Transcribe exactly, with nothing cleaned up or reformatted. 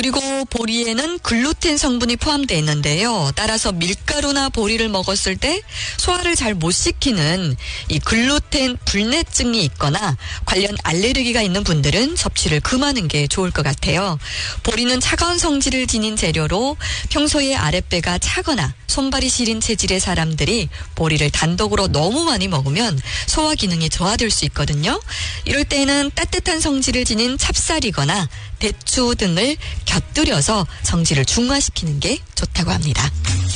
그리고 보리에는 글루텐 성분이 포함되어 있는데요. 따라서 밀가루나 보리를 먹었을 때 소화를 잘 못 시키는 이 글루텐 불내증이 있거나 관련 알레르기가 있는 분들은 섭취를 금하는 게 좋을 것 같아요. 보리는 차가운 성질을 지닌 재료로 평소에 아랫배가 차거나 손발이 시린 체질의 사람들이 보리를 단독으로 너무 많이 먹으면 소화 기능이 저하될 수 있거든요. 이럴 때는 따뜻한 성질을 지닌 찹쌀이거나 대추 등을 곁들여서 성질을 중화시키는 게 좋다고 합니다.